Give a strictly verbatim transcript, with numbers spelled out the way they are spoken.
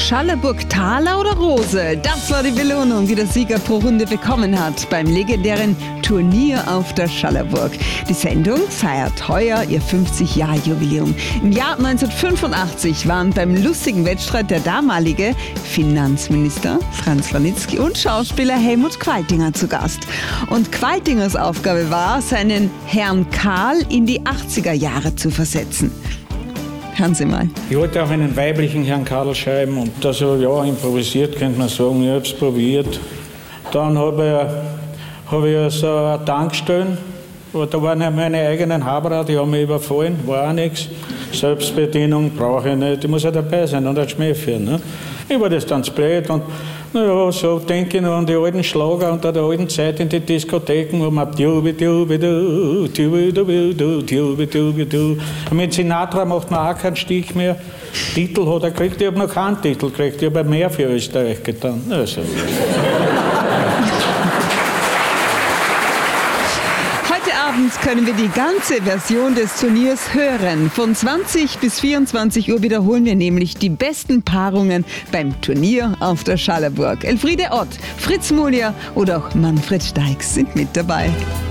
Schallerburg Taler oder Rose? Das war die Belohnung, die der Sieger pro Runde bekommen hat beim legendären Turnier auf der Schallerburg. Die Sendung feiert heuer ihr fünfzig-Jahr-Jubiläum. Im Jahr neunzehnhundertfünfundachtzig waren beim lustigen Wettstreit der damalige Finanzminister Franz Vranitzky und Schauspieler Helmut Qualtinger zu Gast. Und Qualtingers Aufgabe war, seinen Herrn Karl in die achtziger Jahre zu versetzen. Hören Sie mal. Ich wollte auch einen weiblichen Herrn Karl schreiben und das ja improvisiert, könnte man sagen. Ich habe es probiert. Dann habe ich, hab ich so eine Tankstelle, da waren ja meine eigenen Haberer, die haben mich überfallen, war auch nichts. Selbstbedienung brauche ich nicht, ich muss ja dabei sein und ein Schmäh führen. Ne? Ich war das dann zu blöd und naja, so denke ich noch an die alten Schlager und an der alten Zeit in die Diskotheken, wo man tubi tubi du, tubi tubi du, tubi tubi du. Mit Sinatra macht man auch keinen Stich mehr. Titel hat er gekriegt, ich habe noch keinen Titel gekriegt, ich habe mehr für Österreich getan. Also. Heute Abend können wir die ganze Version des Turniers hören. Von zwanzig bis vierundzwanzig Uhr wiederholen wir nämlich die besten Paarungen beim Turnier auf der Schallerburg. Elfriede Ott, Fritz Mulier oder auch Manfred Steix sind mit dabei.